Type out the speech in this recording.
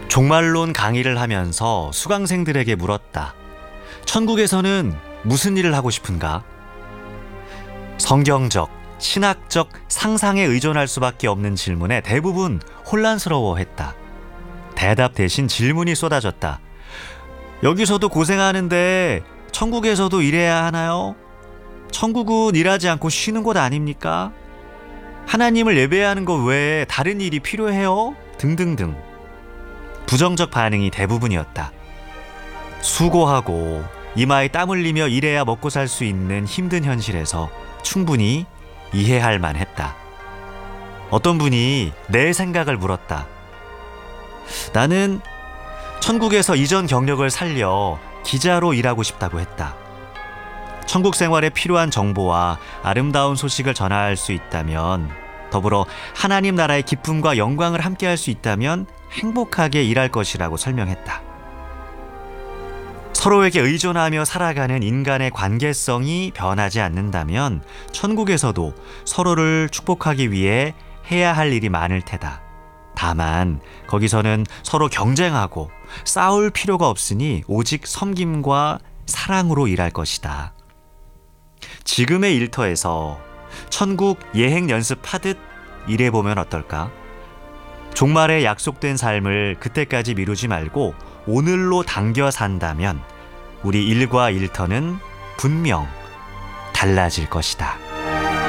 종말론 강의를 하면서 수강생들에게 물었다. 천국에서는 무슨 일을 하고 싶은가? 성경적, 신학적 상상에 의존할 수밖에 없는 질문에 대부분 혼란스러워했다. 대답 대신 질문이 쏟아졌다. 여기서도 고생하는데 천국에서도 일해야 하나요? 천국은 일하지 않고 쉬는 곳 아닙니까? 하나님을 예배하는 것 외에 다른 일이 필요해요? 등등등. 부정적 반응이 대부분이었다. 수고하고 이마에 땀 흘리며 일해야 먹고 살 수 있는 힘든 현실에서 충분히 이해할 만했다. 어떤 분이 내 생각을 물었다. 나는 천국에서 이전 경력을 살려 기자로 일하고 싶다고 했다. 천국 생활에 필요한 정보와 아름다운 소식을 전할 수 있다면, 더불어 하나님 나라의 기쁨과 영광을 함께할 수 있다면 행복하게 일할 것이라고 설명했다. 서로에게 의존하며 살아가는 인간의 관계성이 변하지 않는다면 천국에서도 서로를 축복하기 위해 해야 할 일이 많을 테다. 다만 거기서는 서로 경쟁하고 싸울 필요가 없으니 오직 섬김과 사랑으로 일할 것이다. 지금의 일터에서 천국 예행 연습하듯 일해보면 어떨까? 종말에 약속된 삶을 그때까지 미루지 말고 오늘로 당겨 산다면 우리 일과 일터는 분명 달라질 것이다.